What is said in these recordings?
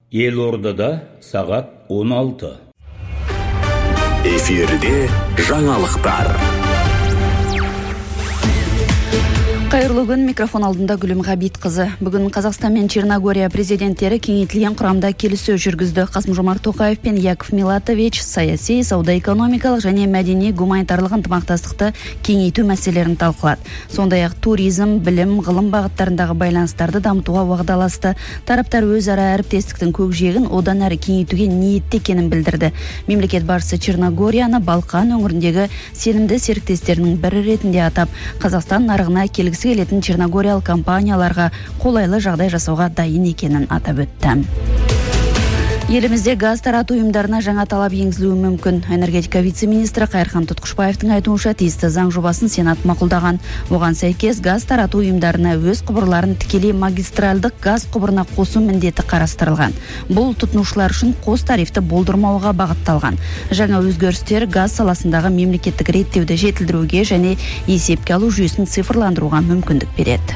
Елордада сағат 16. Эфирде жаңалықтар. Қайырлы күн, микрофон алдында Гүлім Ғабитқызы. Бүгін Қазақстан мен Черногория президенттері кеңейтілген құрамда келіссөз жүргізді. Қасым-Жомарт Тоқаев пен Яков Милатович саяси, сауда-экономикалық және мәдени гуманитарлық ынтымақтастықты кеңейту мәселелерін талқылады. Сондай-ақ туризм, білім, ғылым бағыттарындағы байланыстарды дамытуға уағдаласты. Тараптар өзара әріптестіктің көкжиегін одан әрі кеңейтуге ниетті екенін білдірді. Мемлекет басшысы Черногорияны Балқан өңіріндегі сенімді серіктестерінің бірі ретінде атап, Қазақстан нарығына келетін черногориялық компанияларға қолайлы жағдай жасауға дайын екенін атап өтті. Елімізде газ тарату ұйымдарына жаңа талап енгізілуі мүмкін. Энергетика вице-министрі Қайырхан Тұтқышбаевтың айтуынша тиісті заң жобасын Сенат мақұлдаған. Оған сәйкес газ тарату ұйымдарына өз құбырларын тікелей магистральдық газ құбырына қосу міндеті қарастырылған. Бұл тұтынушылар үшін қос тарифті болдырмауға бағытталған. Жаңа өзгерістер газ саласындағы мемлекеттік реттеуді жетілдіруге және есепке алу жүйесін цифрландыруға мүмкіндік береді.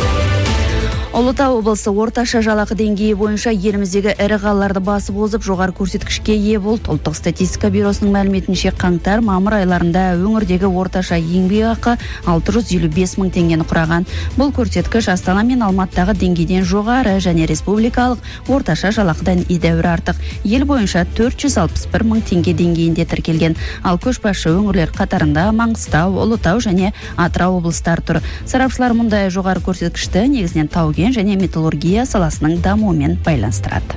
Ұлытау облысы орташа жалақы деңгейі бойынша еліміздегі ірі қалаларды басып озып жоғары көрсеткішке ие болды. Ұлттық статистика бюросының мәліметінше қаңтар-мамыр айларында өңірдегі орташа еңбекақы 655 мың теңгені құраған. Бұл көрсеткіш Астана мен Алматыдағы деңгейден жоғары және республикалық орташа жалақыдан едәуір артық. Ел бойынша 461 мың теңге деңгейінде тіркелген. Ал көшбасшы өңірлер қатарында Маңғыстау, Ұлытау және Атырау облыстары тұр. Сарапшылар мұндай жоғары көрсеткішті негізінен тау-кен және металлургия саласының дамуымен байланыстырады.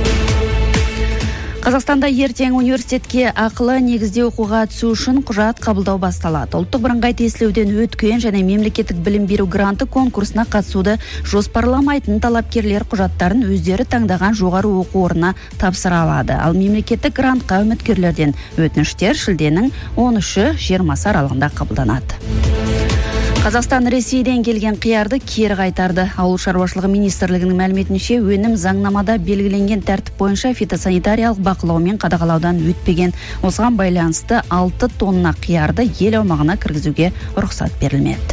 Қазақстанда ертең университетке ақылы негізде оқуға түсу үшін құжат қабылдау басталады. Ұлттық бірыңғай тестілеуден өткен және мемлекеттік білім беру гранты конкурсына қатысуды жоспарламайтын талапкерлер құжаттарын өздері таңдаған жоғары оқу орнына тапсыра алады. Ал мемлекеттік грантқа үміткерлерден өтініштер шілденің 13-20 аралығында қабылданады. Қазақстан Ресейден келген қиярды кері қайтарды. Ауыл шаруашылығы министрлігінің мәліметінше өнім заңнамада белгіленген тәртіп бойынша фитосанитариялық бақылау мен қадағалаудан өтпеген. Осыған байланысты 6 тонна қиярды ел аумағына кіргізуге рұқсат берілмеді.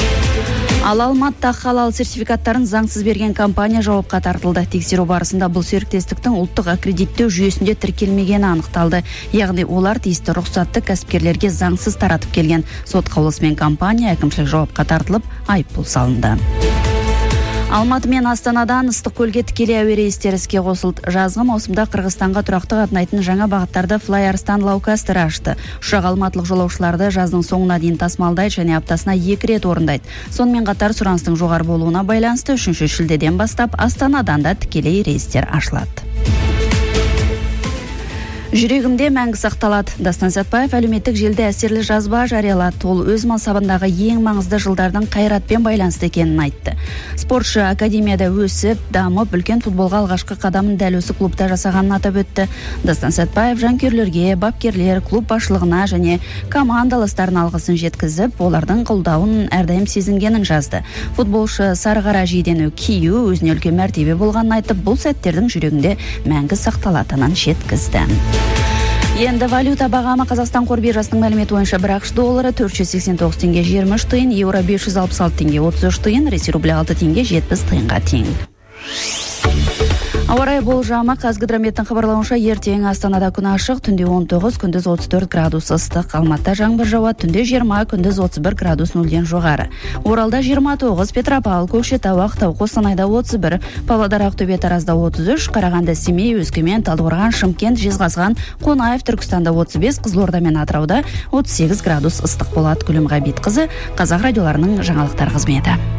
Ал Алматыда халал сертификаттарын заңсыз берген компания жауапқа тартылды. Тексеру барысында бұл серіктестіктің ұлттық аккредиттеу жүйесінде тіркелмегені анықталды. Яғни олар тиісті рұқсатты кәсіпкерлерге заңсыз таратып келген. Сот қаулысымен компания әкімшілік жауапқа тартылып, айыппұл салынды. Алматы мен Астанадан Ыстықкөлге тікелей әуе рейстері іске қосылды. Жазғы маусымда Қырғызстанға тұрақты қатынайтын жаңа бағыттарды Флайарстан лоукостері ашты. Ұшақ алматылық жолаушыларды жаздың соңына дейін тасымалдайды және аптасына 2 рет орындайды. Сонымен қатар сұраныстың жоғары болуына байланысты 3 шілдеден бастап Астанадан да тікелей рейстер ашылады. Жүрегімде мәңгі сақталады. Дастан Сәтбаев әлеуметтік желіде әсерлі жазба жариялады. Ол өз мансабындағы ең маңызды жылдардың қайратпен байланысты екенін айтты. Спортшы академияда өсіп, дамып, үлкен футболға алғашқы қадамын дәл осы клубта жасағанын атап өтті. Дастан Сәтбаев жанкүйерлерге, бапкерлер, клуб басшылығына және командаластарын алғысын жеткізіп, олардың қолдауын әрдайым сезінгенін жазды. Футболшы сарғара жейдені кию өзіне үлкен мәртебе болғанын айтып, бұл сәттердің жүрегінде мәңгі сақталатынын жеткізді. Енді валюта бағамы Қазақстан қор биржасының мәліметі бойынша бір ақш доллары 489 теңге 23 тиын, еуро 566 теңге 33 тиын, ресей рублі 6 теңге 70 тиынға тең. Ауа райы болжамы Қазгидрометтің хабарлауынша ертең Астанада күн ашық, түнде 19, күндіз 34 градус ыстық. Алматыда жаңбыр жауады, түнде 20, күндіз 31 градус нөлден жоғары. Оралда 29, Петропавл, Көкшетау, Ақтау, Қостанайда 31, Павлодар, Ақтөбе, Таразда 33, Қарағанды, Семей, Өскемен, Талдықорған, Шымкент, Жезқазған, Қонаев, Түркістанда 35, Қызылорда мен Атырауда 38 градус ыстық болады. Гүлім Ғабитқызы, Қазақ радиоларының жаңалықтар қызметі.